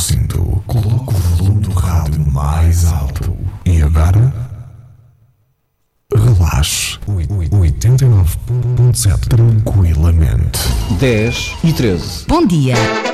cinto, coloque o volume do rádio mais alto e agora relaxe. 89.7 tranquilamente. 10 e 13. Bom dia.